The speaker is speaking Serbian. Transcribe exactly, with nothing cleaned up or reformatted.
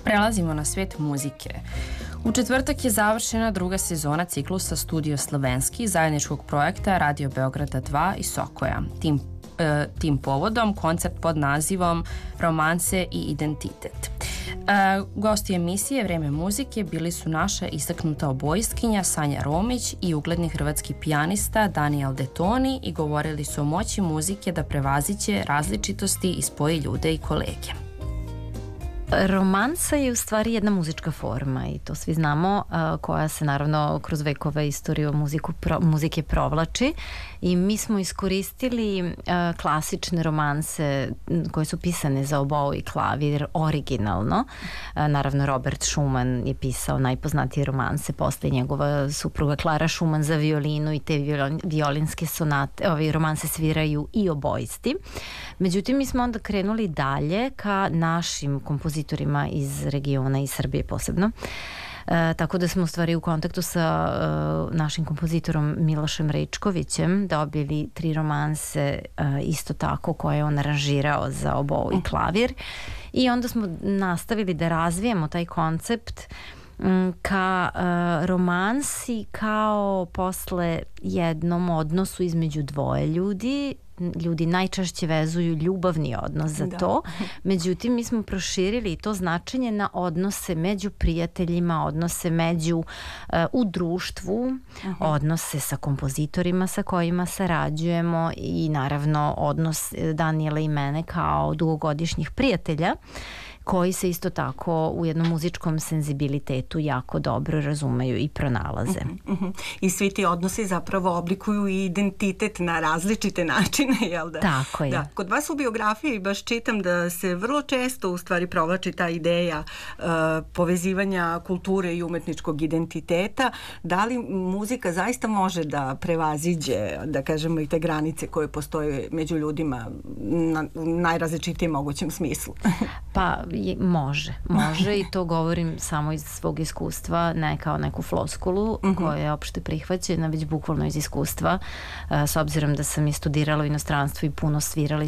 Prelazimo na svet muzike. U četvrtak je završena druga sezona ciklusa Studio Slovenski zajedničkog projekta Radio Beograda dva i Sokoja. Tim, e, tim povodom koncert pod nazivom Romanse i identitet. E, gosti emisije Vreme muzike bili su naša istaknuta obojstkinja Sanja Romić i ugledni hrvatski pijanista Daniel Detoni i govorili su o moći muzike da prevaziće različitosti i spoji ljude i kolege. Romansa je u stvari jedna muzička forma i to svi znamo, koja se naravno kroz vekove istoriju muziku, pro, muzike provlači i mi smo iskoristili klasične romanse koje su pisane za obou i klavir originalno. Naravno Robert Schumann je pisao najpoznatije romanse, posle njegova supruga Klara Schumann za violinu i te violinske sonate, ovi romanse sviraju i obojisti. Međutim, mi smo onda krenuli dalje ka našim kompozitorima iz regiona i Srbije posebno. E, tako da smo u stvari u kontaktu sa e, našim kompozitorom Milošem Rečkovićem dobili tri romanse e, isto tako koje je on aranžirao za obou i klavir i onda smo nastavili da razvijemo taj koncept ka uh, romansi kao posle jednom odnosu između dvoje ljudi. Ljudi najčešće vezuju ljubavni odnos za da. to. Međutim, mi smo proširili to značenje na odnose među prijateljima, odnose među uh, u društvu, uh-huh. odnose sa kompozitorima sa kojima sarađujemo i naravno odnos Daniela i mene kao dugogodišnjih prijatelja koji se isto tako u jednom muzičkom senzibilitetu jako dobro razumeju i pronalaze. Uh-huh, uh-huh. I svi ti odnosi zapravo oblikuju i identitet na različite načine, jel da? Tako je. Da. Kod vas u biografiji baš čitam da se vrlo često u stvari provlači ta ideja uh, povezivanja kulture i umetničkog identiteta. Da li muzika zaista može da prevaziđe, da kažemo, i te granice koje postoje među ljudima na najrazličitijem mogućem smislu? Pa je, može, može i to govorim samo iz svog iskustva, ne kao neku floskulu uh-huh. koja je opšte prihvaćena, već bukvalno iz iskustva, s obzirom da sam i studirala u inostranstvu i puno svirali